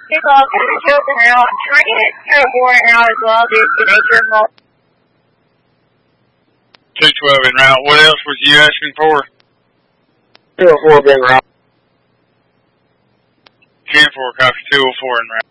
pick up the children out. I'm trying to get Terraport out as well due to nature involved. 212 en route. What else was you asking for? 204 en route. 10-4, copy. 204 en route.